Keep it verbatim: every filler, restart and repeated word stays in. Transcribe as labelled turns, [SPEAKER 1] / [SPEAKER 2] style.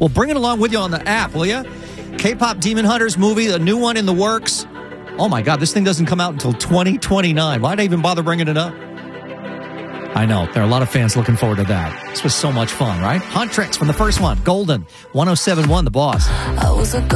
[SPEAKER 1] Well, bring it along with you on the app, will you? K-Pop Demon Hunters movie, a new one in the works. Oh, my God, this thing doesn't come out until twenty twenty-nine. Why'd I even bother bringing it up? I know. There are a lot of fans looking forward to that. This was so much fun, right? Huntrix from the first one, Golden, one oh seven point one, The Boss.
[SPEAKER 2] I was a